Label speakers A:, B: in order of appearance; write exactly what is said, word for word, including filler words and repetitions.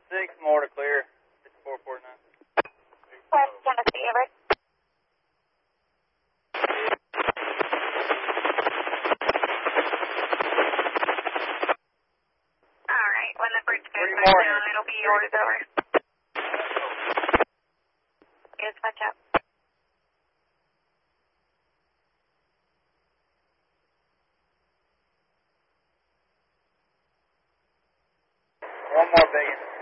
A: Six more to clear. four forty-nine.
B: West Tennessee, over. Alright, when the bridge goes back down, it'll be yours, over. Yes, watch out.
A: One more biggin.